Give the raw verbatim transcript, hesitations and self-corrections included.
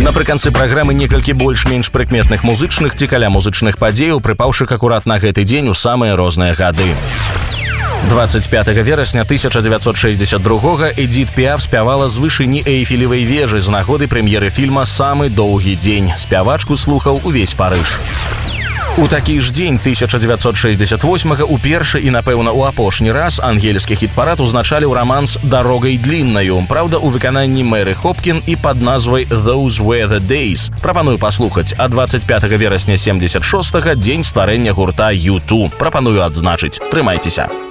Напрыканцы праграмы некалькі больш-менш прыкметных музычных ці каля музычных падзеяў, прыпаўшых акурат на гэты дзень у самыя розныя гады. двадцать пятого верасня тысяча девятьсот шестьдесят другого Эдит Піаф спявала з вышыні Эйфелевай вежы з нагоды прэм'еры фільма «Самы доўгі дзень». Спявачку слухаў увесь Парыж. У такі ж дзень тысяча девятьсот шестьдесят восьмого упершы і, напэўна, у апошні раз ангельскі хіт-парад узначаліў раманс «Дарогай дліннаю», праўда, у выкананні Мэры Хопкін і пад назвай «Those were the days». Прапаную паслухаць, а двадцать пятого верасня семьдесят шестого дзень стварэння гурта ю ту. Прапаную адзначыць. Трымайцеся.